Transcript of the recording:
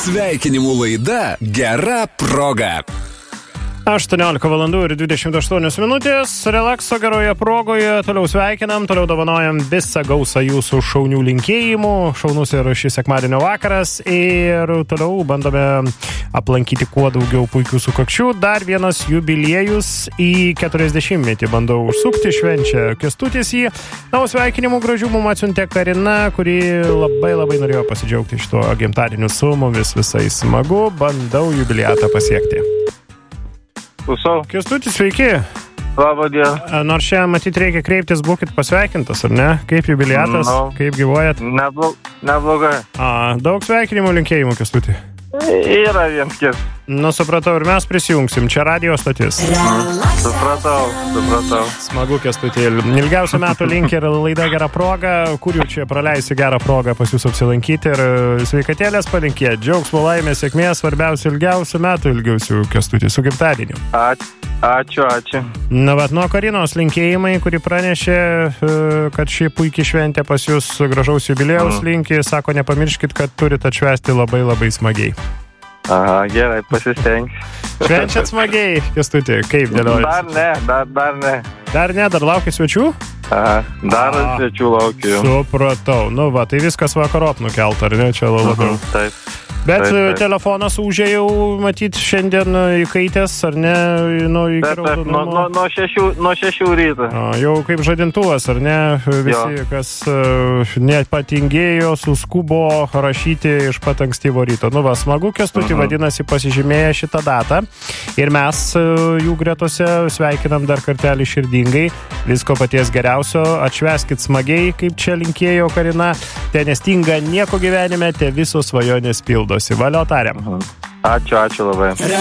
Sveikinimų laida Gera proga. 18 valandų ir 28 minutės. Relakso geroje progoje. Toliau sveikinam, toliau dovanojam visą gausą jūsų šaunių linkėjimų. Šaunus ir šį sekmadienio vakaras. Ir toliau bandome aplankyti kuo daugiau puikių sukakčių. Dar vienas jubiliejus į 40-metį bandau užsukti, švenčia Kęstutis jį. Na, o sveikinimų gražių mums atsiuntė Karina, kuri labai norėjo pasidžiaugti šito gimtadieniu su mumis, visai smagu. Bandau jubiliatą pasiekti. Klausau. Kęstutis, sveiki. Labą dieną. Nors šiandien matyt reikia kreiptis, būkit pasveikintas, ar ne? Kaip jubiliatas, kaip gyvuojat? Neblogai. Daug sveikinimų linkėjimų, Kęstuti. Yra vienas kiek. Supratau, ir mes prisijungsim. Čia radio stotis. Supratau. Smagu, Kęstuti. Ilgiausių metų link ir laida Gera proga. Kur jau čia praleisi gerą progą pas jūs apsilankyti ir sveikatėlės palinkėti. Džiaugsmo, laimės, sėkmės, svarbiausių ilgiausių metų ilgiausių, Kęstuti, su gimtadieniu. Ačiū. Na, bet nuo Karinos linkėjimai, kuri pranešė, kad ši puikiai šventė pas jūs gražaus jubiliejaus linki, sako, nepamirškit, kad turite atšvęsti labai smagiai. Aha, gerai, pasistengsiu. Švenčiat smagiai, Kęstuti, kaip dėliojasi? Dar ne. Dar laukia svečių? Aha, dar svečių laukiu. Supratau, tai viskas vakarop nukelt, ar ne, čia labiau. Taip. Bet telefonas užėjau, matyt, šiandien įkaitęs, ar ne? Taip, nuo 6 ryto. Jau kaip žadintuvas, ar ne? Visi, kas nepatingėjo, suskubo rašyti iš pat ankstyvo ryto. Smagu, Kęstuti, vadinasi, pasižymėję šitą datą. Ir mes jų gretose sveikinam dar kartelį širdingai. Visko paties geriausio. Atšvęskit smagiai, kaip čia linkėjo Karina. Te nestinga nieko gyvenime, te visos svajonės pildosi. Valio tariam. Ačiū labai.